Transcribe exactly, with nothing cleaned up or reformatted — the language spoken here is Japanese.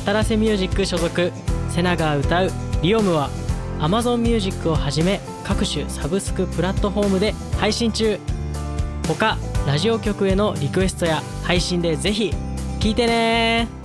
渡良瀬ミュージック所属セナが歌うリオムは Amazon Music をはじめ各種サブスクプラットフォームで配信中。他ラジオ局へのリクエストや配信でぜひ聴いてね。